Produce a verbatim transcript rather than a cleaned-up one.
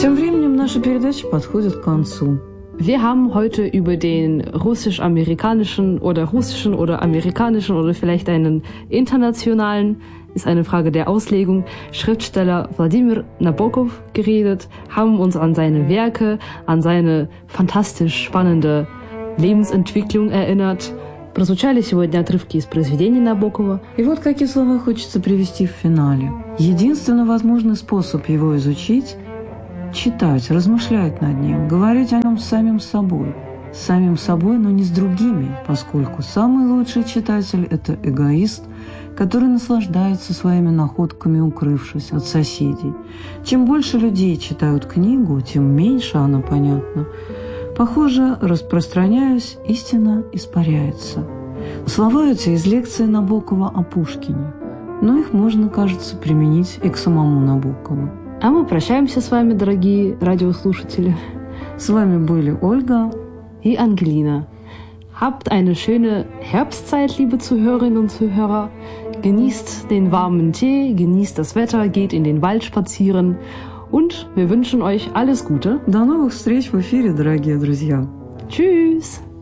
Тем временем наша передача подходит к концу. Wir haben heute über den russisch-amerikanischen oder russischen oder amerikanischen oder vielleicht einen internationalen, ist eine Frage der Auslegung, Schriftsteller Wladimir Nabokov geredet, haben uns an seine Werke, an seine fantastisch spannende Lebensentwicklung erinnert. Прозвучали сегодня отрывки из произведений Набокова. И вот какие слова хочется привести в финале. Единственно возможный способ его изучить – читать, размышлять над ним, говорить о нем с самим собой. С самим собой, но не с другими, поскольку самый лучший читатель – это эгоист, который наслаждается своими находками, укрывшись от соседей. Чем больше людей читают книгу, тем меньше она понятна. Похоже, распространяясь, истина испаряется. Слова эти из лекции Набокова о Пушкине, но их можно, кажется, применить и к самому Набокову. А мы прощаемся с вами, дорогие радиослушатели. С вами были Ольга и Angelina. Habt eine schöne Herbstzeit, liebe Zuhörerinnen und Zuhörer. Genießt den warmen Tee, genießt das Wetter, geht in den Wald spazieren und wir wünschen euch alles Gute. До новых встреч в эфире, дорогие друзья. Tschüss!